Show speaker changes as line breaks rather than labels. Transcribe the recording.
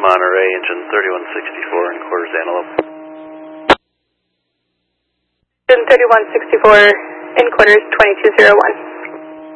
Monterey, engine 3164 in quarters Antelope.
Engine 3164 in quarters 2201.